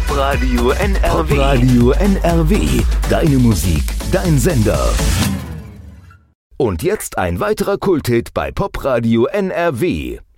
Popradio NRW. Popradio NRW. Deine Musik, dein Sender. Und jetzt ein weiterer Kulthit bei Popradio NRW.